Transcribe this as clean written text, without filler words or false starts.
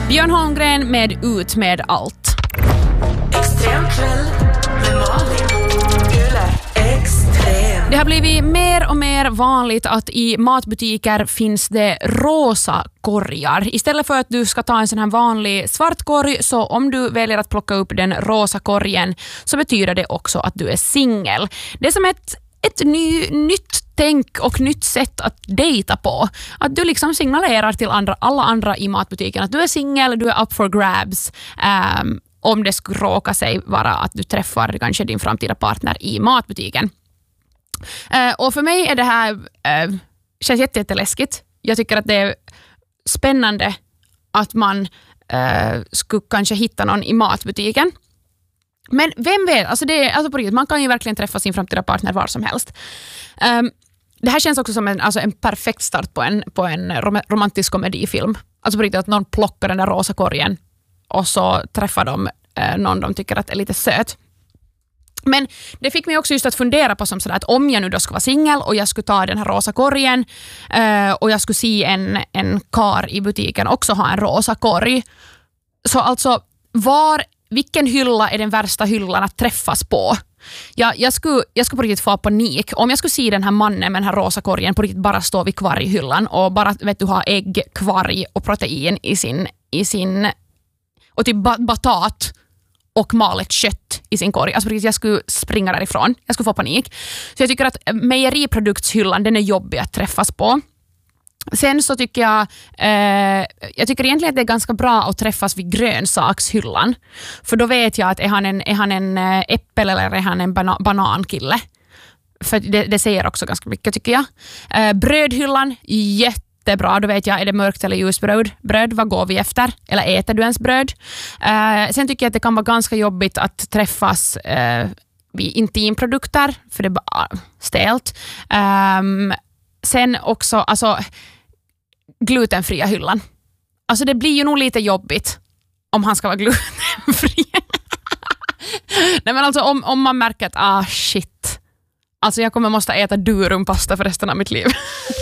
Björn Holmgren med Ut med allt. Extrem kväll med Malin. Yle Extrem. Det har blivit mer och mer vanligt att i matbutiker finns det rosa korgar. Istället för att du ska ta en sån här vanlig svart korg, så om du väljer att plocka upp den rosa korgen så betyder det också att du är singel. Det är som ett nytt tänk och nytt sätt att dejta på. Att du liksom signalerar till alla andra i matbutiken att du är singel, du är up for grabs. Om det skulle råka sig vara att du träffar kanske din framtida partner i matbutiken. Och för mig är det här känns jätteläskigt. Jag tycker att det är spännande att man skulle kanske hitta någon i matbutiken. Men vem vet, alltså på riktigt, man kan ju verkligen träffa sin framtida partner var som helst. Det här känns också som en perfekt start på en romantisk komedifilm. Alltså på riktigt att någon plockar den där rosa korgen och så träffar de någon de tycker att är lite söt. Men det fick mig också just att fundera på som sådär att om jag nu då skulle vara singel och jag skulle ta den här rosa korgen och jag skulle se en kar i butiken också ha en rosa korg. Så alltså vilken hylla är den värsta hyllan att träffas på? Jag skulle på riktigt få panik om jag skulle se den här mannen med den här rosa korgen på riktigt bara stå vid kvarghyllan och bara ha ägg, kvarg och protein i sin och typ batat och malet kött i sin korg. Alltså jag skulle springa därifrån. Jag skulle få panik. Så jag tycker att mejeriproduktshyllan, den är jobbig att träffas på. Sen så tycker jag tycker egentligen att det är ganska bra att träffas vid grönsakshyllan. För då vet jag att är han en äppel eller är han en banankille. För det säger också ganska mycket tycker jag. Brödhyllan, jättebra. Då vet jag, är det mörkt eller ljust bröd? Vad går vi efter? Eller äter du ens bröd? Sen tycker jag att det kan vara ganska jobbigt att träffas vid intimprodukter. För det är bara stelt. Sen också, alltså glutenfria hyllan. Alltså det blir ju nog lite jobbigt om han ska vara glutenfri. Nej men alltså om man märker att shit. Alltså jag måste äta durumpasta för resten av mitt liv.